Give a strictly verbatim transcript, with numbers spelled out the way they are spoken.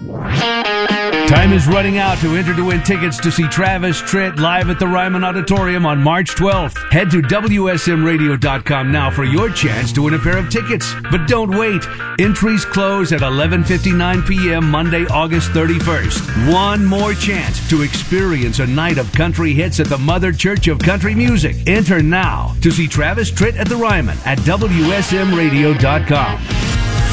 Time is running out to enter to win tickets to see Travis Tritt live at the Ryman Auditorium on March twelfth. Head to W S M radio dot com now for your chance to win a pair of tickets. But don't wait. Entries close at eleven fifty-nine p.m. Monday, August thirty-first. One more chance to experience a night of country hits at the Mother Church of Country Music. Enter now to see Travis Tritt at the Ryman at W S M radio dot com.